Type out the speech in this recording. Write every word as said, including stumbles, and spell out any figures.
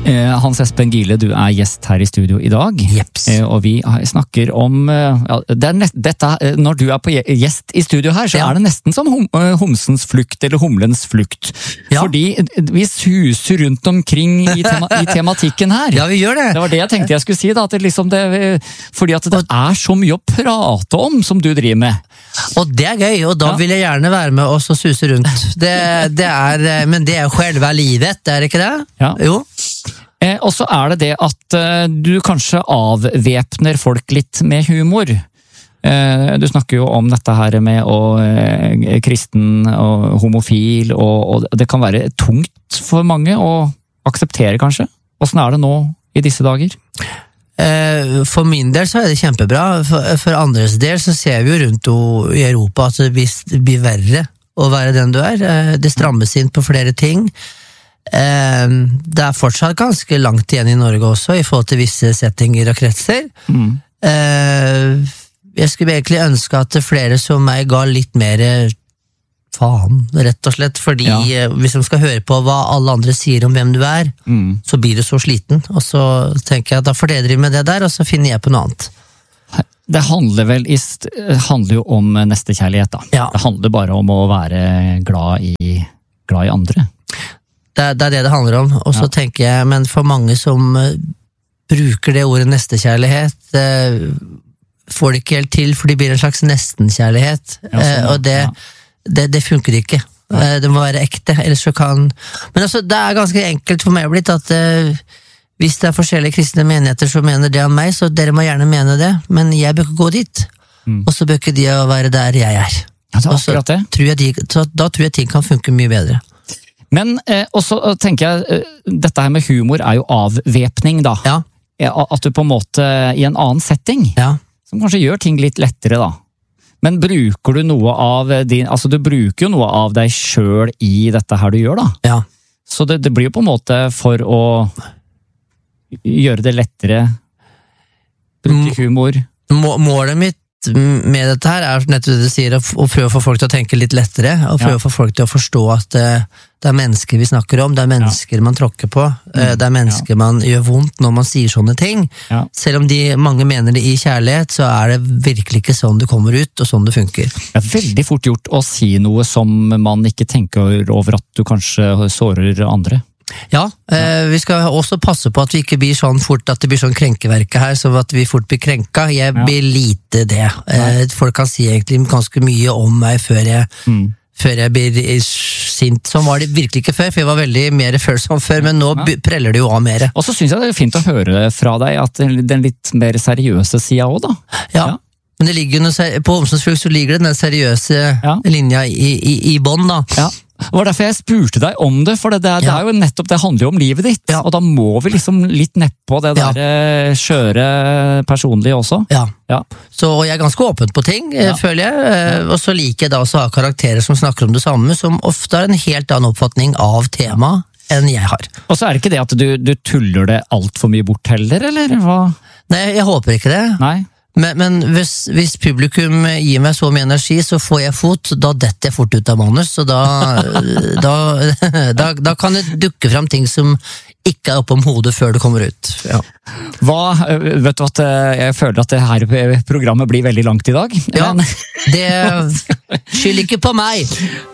Hans Espen Gile, du er gjest her i studio i dag. Jeps. Og vi snakker om ja, det er nett, dette, når du er på gjest i studio her, så ja. Er det nesten som hum, homsens flukt eller humlens flukt. Ja. Fordi vi suser rundt omkring i, tema, i tematikken her. Ja, vi gjør det. Det var det jeg tenkte jeg skulle si da, at det liksom det, fordi at det er så mye å prate om som du driver med. Og det er gøy, og da ja. Vil jeg gjerne være med oss og suse rundt. Det, det er, men det er selve livet, er det ikke det? Ja. Jo. Eh, og så er det det at eh, du kanskje avvæpner folk litt med humor. Eh, du snakker jo om dette her med å eh, kristen og homofil, og, og det kan være tungt for mange å akseptere kanskje. Hvordan er det nå i disse dager? Eh, for min del så er det kjempebra. For, for andres del så ser vi jo rundt i Europa at det blir verre å være den du er. Eh, det strammes inn på flere ting. Det er fortsatt ganske langt igjen i Norge også i forhold til visse settinger og kretser. Mm. Jeg skulle egentlig ønske at flere som meg ga litt mer faen, rett og slett, fordi ja. Hvis de skal høre på hva alle andre sier om hvem du er, mm. så blir du så sliten, og så tenker jeg at da får dere drive med det der, og så finner jeg på noe annet. Det handler vel det handler jo om nestekjærlighet da. Ja. Det handler bare om å være glad i, glad i andre. Det er, det er det det handler om, og så ja. Tenker jeg, men for mange som uh, bruker det ordet nestekjærlighet, uh, får det ikke helt til, for det blir en slags nestenkjærlighet, ja, sånn, uh, og det, ja. det, det funker ikke. Uh, det må være ekte, ellers så kan... Men altså, det er ganske enkelt for meg blitt at uh, hvis det er forskjellige kristne menigheter som mener det om meg, så dere må gjerne mene det, men jeg bør ikke gå dit, mm. og så bør ikke de være der jeg er. Ja, det er akkurat det. Tror jeg de, så, da tror jeg ting kan funke mye bedre. Men eh, også tenker jeg, eh, dette her med humor er jo avvæpning da. Ja. At du på en måte i en annen setting, ja. Som kanskje gjør ting litt lettere da. Men bruker du noe av din, altså du bruker jo noe av deg selv i dette her du gjør da. Ja. Så det, det blir jo på en måte for å gjøre det lettere, bruke humor. Må, målet mitt med dette her er nettopp det du sier, å prøve å få folk til å tenke litt lettere, og prøve ja. Å få folk til å forstå at uh, det er mennesker vi snakker om, det er mennesker ja. Man tråkker på, uh, det er mennesker ja. Man gjør vondt når man sier sånne ting. Ja. Selv om de mange mener det i kjærlighet, så er det virkelig ikke sånn det kommer ut, og sånn det funker. Det er veldig fort gjort å si noe som man ikke tenker over at du kanskje sårer andre. Ja, eh, vi skal også passe på at vi ikke blir sånn fort at det blir sånn krenkeverke her, så at vi fort blir krenka. Jeg ja. Blir lite det. Eh, folk kan si egentlig ganske mye om meg før jeg, mm. før jeg blir sint. Sånn var det virkelig ikke før, for jeg var veldig mer følsom før, men nå ja. Preller det jo av mer. Og så synes jeg det er fint å høre fra deg at den litt mer seriøse siden også da. Ja. Ja. Men det ligger noe, på Homsensflukt så ligger det den seriøse ja. Linja i, i, i bånd da. Ja. Det var derfor jeg spurte deg om det, for det, det, er, ja. Det er jo nettopp det handler jo om livet ditt, ja. Og da må vi liksom litt nedpå det der ja. Skjøre personlige også. Ja, ja. Så jeg er ganske åpen på ting, ja. Føler jeg, ja. Og så liker jeg da også å ha karakterer som snakker om det samme, som ofte har en helt annen oppfatning av tema enn jeg har. Og så er det ikke det at du, du tuller det alt for mye bort heller, eller hva? Nei, jeg håper ikke det. Nei. Men, men hvis, hvis publikum gir meg så mye energi, så får jeg fot, da detter jeg fort ut av manus, så da, da, da, da kan det dukke frem ting som ikke er oppe om hodet før det kommer ut. Ja. Hva, vet du at jeg føler at det her programmet blir veldig langt i dag? Ja, det skyld ikke på meg!